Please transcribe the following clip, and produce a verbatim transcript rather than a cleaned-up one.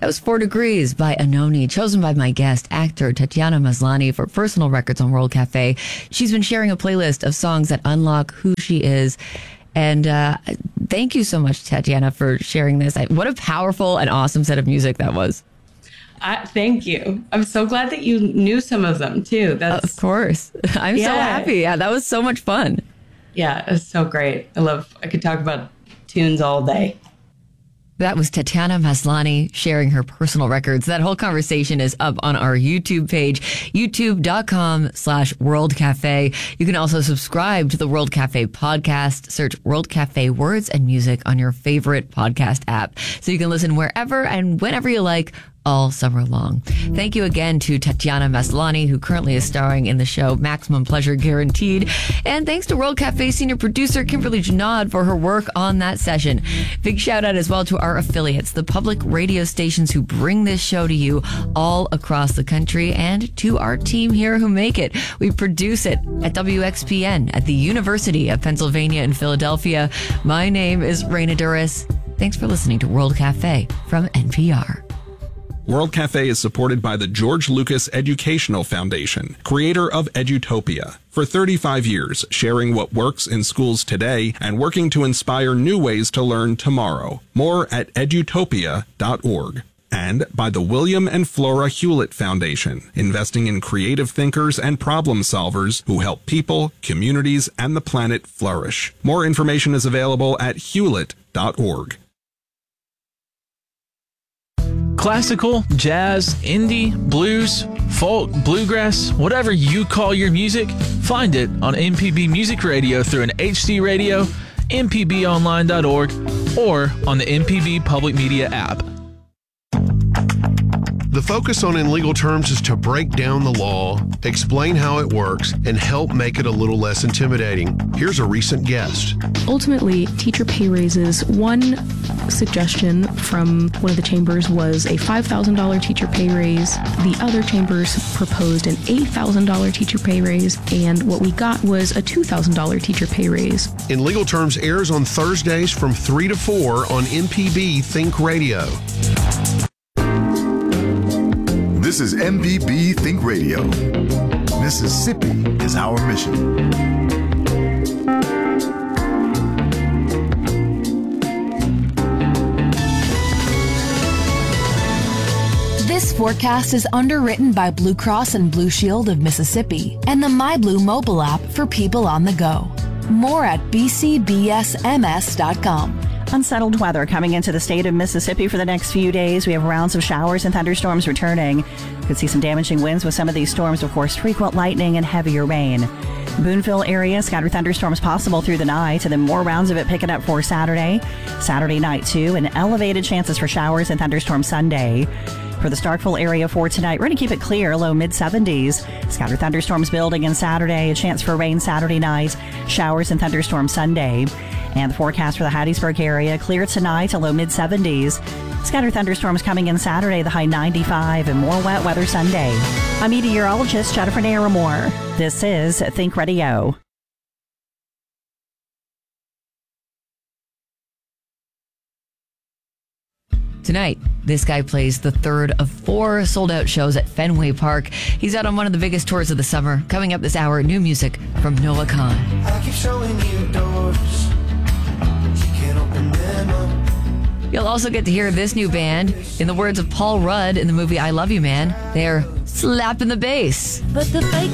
That was Four Degrees by Anoni, chosen by my guest, actor Tatiana Maslany for Personal Records on World Cafe. She's been sharing a playlist of songs that unlock who she is. And uh, thank you so much, Tatiana, for sharing this. I, what a powerful and awesome set of music that was. Uh, thank you. I'm so glad that you knew some of them, too. That's, of course. I'm yeah. so happy. Yeah, that was so much fun. Yeah, it was so great. I love, I could talk about tunes all day. That was Tatiana Maslany sharing her personal records. That whole conversation is up on our YouTube page, youtube.com slash World Cafe. You can also subscribe to the World Cafe podcast. Search World Cafe Words and Music on your favorite podcast app so you can listen wherever and whenever you like all summer long. Thank you again to Tatiana Maslany, who currently is starring in the show Maximum Pleasure Guaranteed. And thanks to World Cafe senior producer Kimberly Janaud for her work on that session. Big shout out as well to our affiliates, the public radio stations who bring this show to you all across the country, and to our team here who make it. We produce it at W X P N at the University of Pennsylvania in Philadelphia. My name is Raina Duras. Thanks for listening to World Cafe from N P R. World Cafe is supported by the George Lucas Educational Foundation, creator of Edutopia. For thirty-five years, sharing what works in schools today and working to inspire new ways to learn tomorrow. More at edutopia dot org. And by the William and Flora Hewlett Foundation, investing in creative thinkers and problem solvers who help people, communities, and the planet flourish. More information is available at hewlett dot org. Classical, jazz, indie, blues, folk, bluegrass, whatever you call your music, find it on M P B Music Radio through an H D radio, m p b online dot org, or on the M P B Public Media app. The focus on In Legal Terms is to break down the law, explain how it works, and help make it a little less intimidating. Here's a recent guest. Ultimately, teacher pay raises. One suggestion from one of the chambers was a five thousand dollars teacher pay raise. The other chambers proposed an eight thousand dollars teacher pay raise, and what we got was a two thousand dollars teacher pay raise. In Legal Terms airs on Thursdays from three to four on M P B Think Radio. This is M P B Think Radio. Mississippi is our mission. This forecast is underwritten by Blue Cross and Blue Shield of Mississippi and the MyBlue mobile app for people on the go. More at b c b s m s dot com. Unsettled weather coming into the state of Mississippi for the next few days. We have rounds of showers and thunderstorms returning. Could see some damaging winds with some of these storms, of course, frequent lightning and heavier rain. Boonville area, scattered thunderstorms possible through the night, and then more rounds of it picking up for Saturday. Saturday night, too, and elevated chances for showers and thunderstorms Sunday. For the Starkville area for tonight, we're going to keep it clear, low mid seventies. Scattered thunderstorms building in Saturday, a chance for rain Saturday night, showers and thunderstorms Sunday. And the forecast for the Hattiesburg area, clear tonight, a low mid seventies. Scattered thunderstorms coming in Saturday, the high ninety-five, and more wet weather Sunday. I'm meteorologist Jennifer Naramore. This is Think Radio. Tonight, this guy plays the third of four sold-out shows at Fenway Park. He's out on one of the biggest tours of the summer. Coming up this hour, new music from Noah Kahan. I keep showing you doors. You can't open them up. You'll also get to hear this new band. In the words of Paul Rudd in the movie I Love You Man, they're slapping the bass. But the fake